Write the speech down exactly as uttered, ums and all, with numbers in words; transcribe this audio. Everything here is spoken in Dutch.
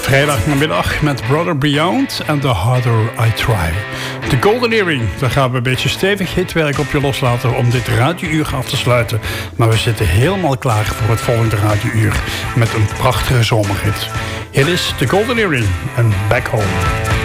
Vrijdagmiddag met Brother Beyond en The Harder I Try. De Golden Earring, daar gaan we een beetje stevig hitwerk op je loslaten om dit radiouur af te sluiten. Maar we zitten helemaal klaar voor het volgende radiouur met een prachtige zomerhit. Hier is The Golden Earring en Back Home.